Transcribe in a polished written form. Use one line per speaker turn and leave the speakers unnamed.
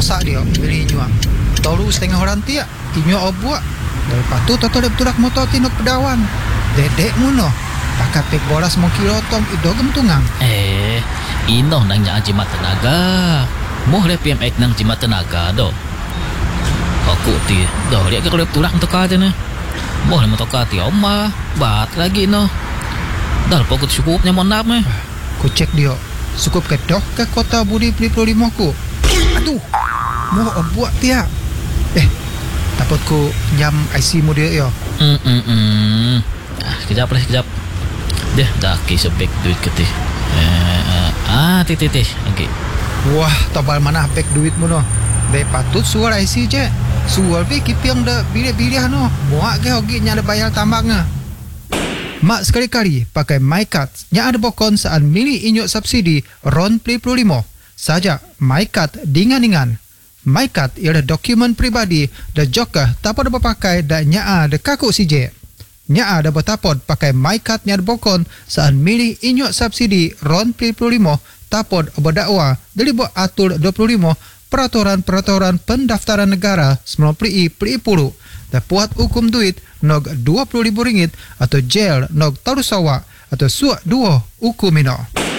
masak dia beli nyuak tahu setengah orang tiak inyok obuak lepas tu toto dia betulak motor tinuk pedawan dedek muno pakat pek boras mau kilotong ido gemtungang
inoh nang nya jimat tenaga moh le PMX nang jimat tenaga do aku ti do dia kalau betulak motor aja nih moh le motor ti oma bat lagi no dah pokok cukupnya mau nap
ku cek dia cukup kedoh ke kota Budi Peli 25 ku aduh mau obuak tiak takut ku nyam IC mu dia yo
kejap deh dah kisah back duit ketih titih okey
wah tabal mana back duit mu no be patut suar IC je suar be kipiang da bilik-bilik no muak ke hogi nya ada bayar tambangnya mak sekali-kali pakai MyCard yang ada bokon saat milih inyok subsidi RON Peli 25 saja MyCard dingan-dingan MyCard ialah dokumen pribadi dan juga dapat berpakai dan nyaa de kakuk CJ. Nyaa dapat tapod pakai MyCard yang bokon saat milih inyok subsidi RON Peli 25 tapod berdakwa dari buat atur 25 peraturan pendaftaran negara 90 Peli 10 dan puat hukum duit nog RM20,000 atau jail nog tarusawa atau suak 2 hukum mino.